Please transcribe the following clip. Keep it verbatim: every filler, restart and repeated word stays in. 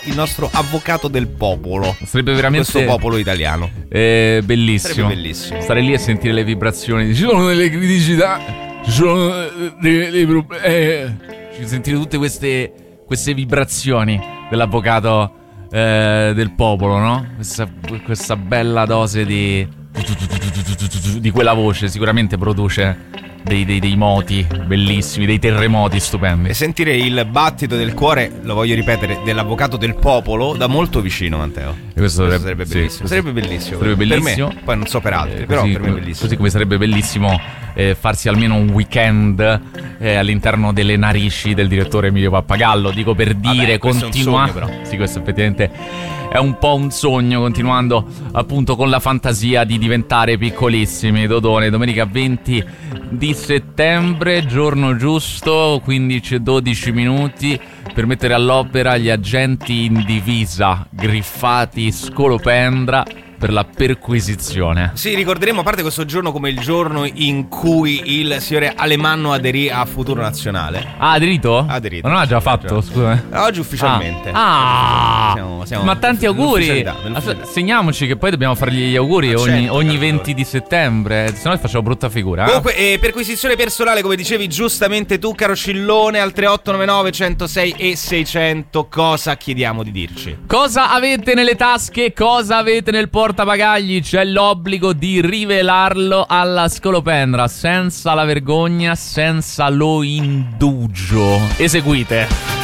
il nostro avvocato del popolo. Sarebbe veramente questo popolo italiano. Eh, bellissimo. Sarebbe bellissimo. Stare lì e sentire le vibrazioni. Ci sono delle criticità, ci sono dei, dei problemi. Eh, sentire tutte queste, queste vibrazioni dell'avvocato eh, del popolo, no? Questa, questa bella dose di di quella voce sicuramente produce dei, dei, dei moti bellissimi, dei terremoti stupendi. E sentire il battito del cuore, lo voglio ripetere, dell'avvocato del popolo da molto vicino, Matteo. E questo, questo sarebbe, sarebbe bellissimo. sì, sarebbe bellissimo. Sarebbe bellissimo. Per me, poi non so per altri, eh, però così, per me è bellissimo. Così come sarebbe bellissimo eh, farsi almeno un weekend eh, all'interno delle narici del direttore Emilio Pappagallo. Dico per dire, continua. Sì, questo effettivamente è un po' un sogno, continuando appunto con la fantasia di diventare piccolissimi. Dodone, domenica venti di settembre, giorno giusto, quindici e dodici minuti per mettere all'opera gli agenti in divisa, griffati scolopendra, per la perquisizione. Sì, ricorderemo a parte questo giorno come il giorno in cui il signore Alemanno aderì a Futuro Nazionale. Ah, aderito? Aderito. Ma non l'ha già fatto, scusa. Oggi ufficialmente. Ah, ah. Siamo, siamo ma tanti auguri. Segniamoci che poi dobbiamo fargli gli auguri ogni, certo, ogni certo. venti di settembre, se no facciamo brutta figura. Comunque, eh, perquisizione personale, come dicevi giustamente tu, caro Cillone, al tre otto nove nove centosei e seicento. Cosa chiediamo di dirci? Cosa avete nelle tasche? Cosa avete nel portabagagli? C'è l'obbligo di rivelarlo alla scolopendra, senza la vergogna, senza lo indugio. Eseguite.